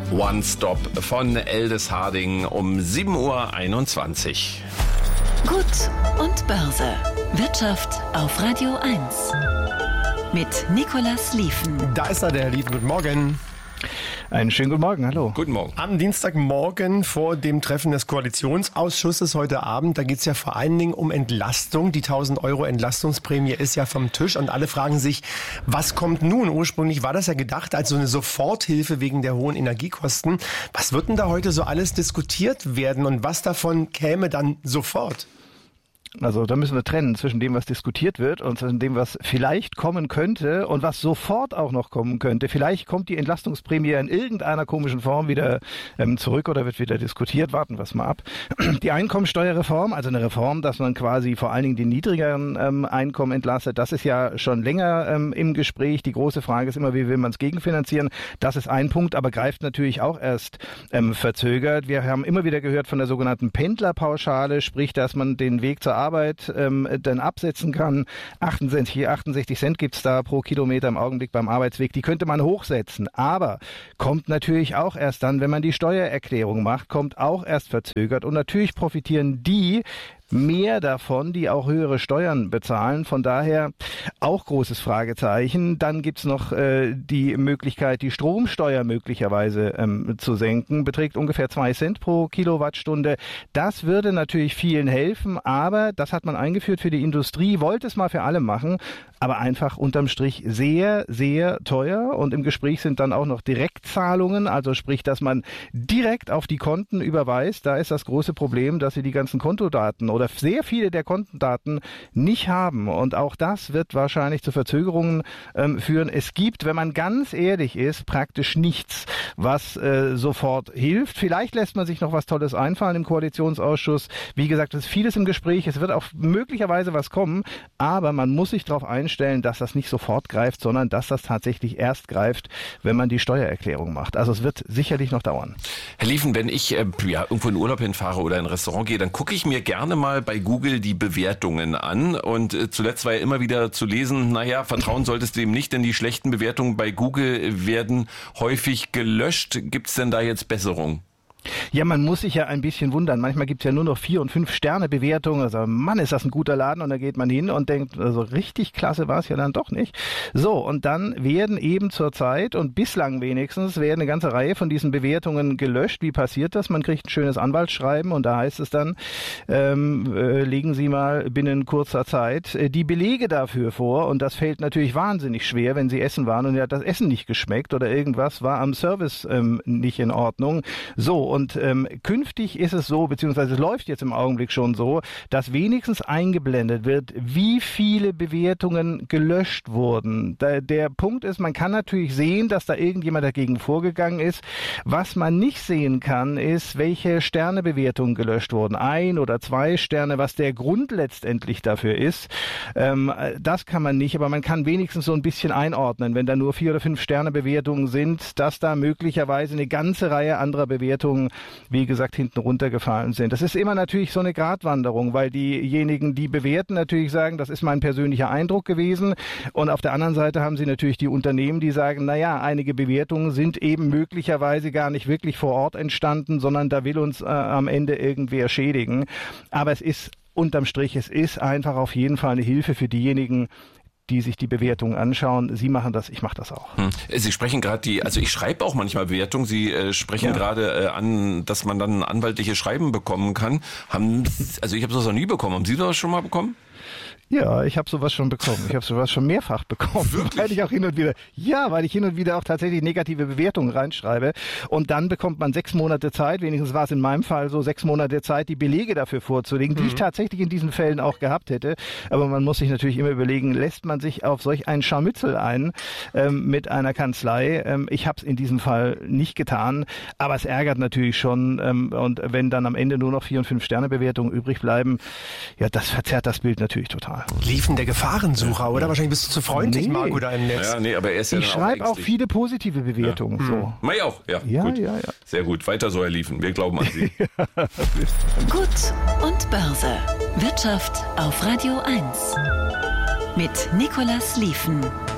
One Stop von Eldis Harding um 7.21 Uhr. Gut und Börse. Wirtschaft auf Radio 1. Mit Nicolas Lieven. Da ist er, der Herr Lieven. Guten Morgen. Einen schönen guten Morgen, hallo. Guten Morgen. Am Dienstagmorgen vor dem Treffen des Koalitionsausschusses heute Abend, da geht es ja vor allen Dingen um Entlastung. Die 1.000 Euro Entlastungsprämie ist ja vom Tisch und alle fragen sich, was kommt nun? Ursprünglich war das ja gedacht als so eine Soforthilfe wegen der hohen Energiekosten. Was wird denn da heute so alles diskutiert werden und was davon käme dann sofort? Also da müssen wir trennen zwischen dem, was diskutiert wird und zwischen dem, was vielleicht kommen könnte und was sofort auch noch kommen könnte. Vielleicht kommt die Entlastungsprämie in irgendeiner komischen Form wieder zurück oder wird wieder diskutiert. Warten wir es mal ab. Die Einkommensteuerreform, also eine Reform, dass man quasi vor allen Dingen die niedrigeren Einkommen entlastet, das ist ja schon länger im Gespräch. Die große Frage ist immer, wie will man es gegenfinanzieren? Das ist ein Punkt, aber greift natürlich auch erst verzögert. Wir haben immer wieder gehört von der sogenannten Pendlerpauschale, sprich, dass man den Weg zur Arbeit dann absetzen kann. 68 Cent gibt's da pro Kilometer im Augenblick beim Arbeitsweg. Die könnte man hochsetzen, aber kommt natürlich auch erst dann, wenn man die Steuererklärung macht, kommt auch erst verzögert. Und natürlich profitieren die mehr davon, die auch höhere Steuern bezahlen. Von daher auch großes Fragezeichen. Dann gibt's noch die Möglichkeit, die Stromsteuer möglicherweise zu senken. Beträgt ungefähr 2 Cent pro Kilowattstunde. Das würde natürlich vielen helfen, aber das hat man eingeführt für die Industrie, wollte es mal für alle machen, aber einfach unterm Strich sehr, sehr teuer. Und im Gespräch sind dann auch noch Direktzahlungen, also sprich, dass man direkt auf die Konten überweist. Da ist das große Problem, dass sie die ganzen Kontodaten oder sehr viele der Kontendaten nicht haben. Und auch das wird wahrscheinlich zu Verzögerungen führen. Es gibt, wenn man ganz ehrlich ist, praktisch nichts, was sofort hilft. Vielleicht lässt man sich noch was Tolles einfallen im Koalitionsausschuss. Wie gesagt, es ist vieles im Gespräch. Es wird auch möglicherweise was kommen. Aber man muss sich darauf einstellen, dass das nicht sofort greift, sondern dass das tatsächlich erst greift, wenn man die Steuererklärung macht. Also es wird sicherlich noch dauern. Herr Lieven, wenn ich irgendwo in Urlaub hinfahre oder in ein Restaurant gehe, dann gucke ich mir gerne mal bei Google die Bewertungen an. Und zuletzt war ja immer wieder zu lesen, naja, vertrauen solltest du dem nicht, denn die schlechten Bewertungen bei Google werden häufig gelöscht. Gibt es denn da jetzt Besserung? Ja, man muss sich ja ein bisschen wundern. Manchmal gibt's ja nur noch 4- und 5-Sterne-Bewertungen. Also, Mann, ist das ein guter Laden. Und da geht man hin und denkt, also richtig klasse war es ja dann doch nicht. So, und dann werden eben zurzeit und bislang wenigstens werden eine ganze Reihe von diesen Bewertungen gelöscht. Wie passiert das? Man kriegt ein schönes Anwaltsschreiben und da heißt es dann, legen Sie mal binnen kurzer Zeit die Belege dafür vor. Und das fällt natürlich wahnsinnig schwer, wenn Sie essen waren und ja das Essen nicht geschmeckt oder irgendwas war am Service nicht in Ordnung. So, und künftig ist es so, beziehungsweise es läuft jetzt im Augenblick schon so, dass wenigstens eingeblendet wird, wie viele Bewertungen gelöscht wurden. Der Punkt ist, man kann natürlich sehen, dass da irgendjemand dagegen vorgegangen ist. Was man nicht sehen kann, ist, welche Sternebewertungen gelöscht wurden. 1 oder 2 Sterne, was der Grund letztendlich dafür ist. Das kann man nicht, aber man kann wenigstens so ein bisschen einordnen, wenn da nur 4 oder 5 Sternebewertungen sind, dass da möglicherweise eine ganze Reihe anderer Bewertungen, wie gesagt, hinten runtergefallen sind. Das ist immer natürlich so eine Gratwanderung, weil diejenigen, die bewerten, natürlich sagen, das ist mein persönlicher Eindruck gewesen. Und auf der anderen Seite haben sie natürlich die Unternehmen, die sagen, naja, einige Bewertungen sind eben möglicherweise gar nicht wirklich vor Ort entstanden, sondern da will uns am Ende irgendwer schädigen. Aber es ist unterm Strich, es ist einfach auf jeden Fall eine Hilfe für diejenigen, die sich die Bewertungen anschauen. Sie machen das, ich mache das auch. Sie sprechen gerade also ich schreibe auch manchmal Bewertungen. Sie sprechen gerade an, dass man dann anwaltliche Schreiben bekommen kann. Also ich habe sowas noch nie bekommen. Haben Sie das schon mal bekommen? Ja, ich habe sowas schon bekommen. Ich habe sowas schon mehrfach bekommen. Wirklich? Weil ich hin und wieder auch tatsächlich negative Bewertungen reinschreibe. Und dann bekommt man 6 Monate Zeit, wenigstens war es in meinem Fall so, 6 Monate Zeit, die Belege dafür vorzulegen, die ich tatsächlich in diesen Fällen auch gehabt hätte. Aber man muss sich natürlich immer überlegen, lässt man sich auf solch einen Scharmützel ein mit einer Kanzlei? Ich habe es in diesem Fall nicht getan, aber es ärgert natürlich schon. Und wenn dann am Ende nur noch 4- und 5-Sterne-Bewertungen übrig bleiben, ja, das verzerrt das Bild natürlich total. Liefen der Gefahrensucher, oder? Wahrscheinlich bist du zu freundlich, Marco, da im Netz. Ja, nee, aber er ist ja ich schreibe auch viele positive Bewertungen. Ja. So. Mach auch, ja. Ja. Sehr gut, weiter so, Herr Lieven. Wir glauben an Sie. Gut und Börse. Wirtschaft auf Radio 1. Mit Nicolas Lieven.